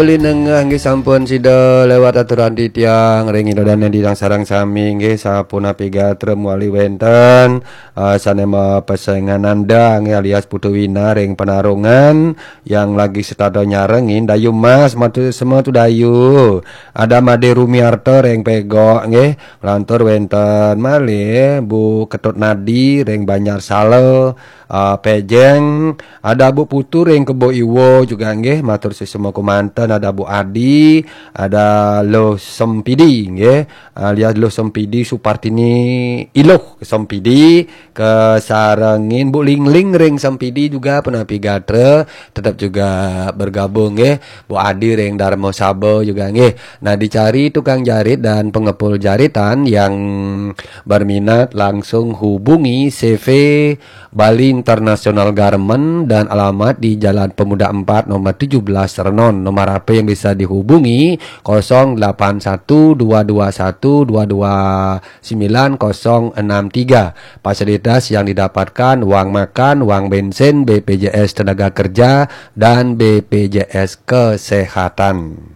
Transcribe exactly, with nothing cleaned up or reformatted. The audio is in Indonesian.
Uli nengah nggih sampun sida lewat aturan di tiang ring dan di sarang sami nggih sapuna pigatre muali wenten uh, sanema pesengan anda nggih alias putu wina ring penarungan yang lagi setada nyarengin dayu mas matu semua tu dayu ada Made Rumiarto ring pego nggih lantur wenten malih Bu Ketut Nadi ring Banyar Sale uh, Pejeng ada Bu Putu ring Kebo Iwo juga nggih matur sesama kumanten ada Bu Adi, ada Lo Sempidi nggih, alias Lo Sempidi Supartini Iloh Sempidi kesarengin Bu Lingling ring Sempidi juga penapi gatre tetap juga bergabung nggih, Bu Adi ring Darmo Sabo juga nggih. Nah, dicari tukang jarit dan pengepul jaritan yang berminat langsung hubungi C V Bali International Garment dan alamat di Jalan Pemuda empat nomor tujuh belas Renon. Nomor H P yang bisa dihubungi nol delapan satu dua dua satu dua dua sembilan nol enam tiga. Fasilitas yang didapatkan uang makan, uang bensin, B P J S tenaga kerja dan B P J S kesehatan.